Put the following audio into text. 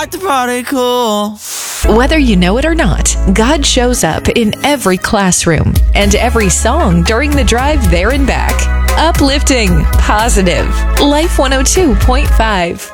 like to party cool. Whether you know it or not, God shows up in every classroom and every song during the drive there and back. Uplifting, positive, Life 102.5.